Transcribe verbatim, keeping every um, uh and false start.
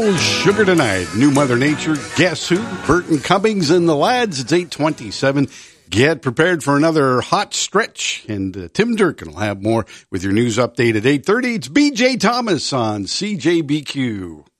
little sugar tonight. New Mother Nature, Guess Who, Burton Cummings and the Lads. It's eight twenty-seven. Get prepared for another hot stretch. And uh, Tim Durkin will have more with your news update at eight thirty. It's B J Thomas on C J B Q.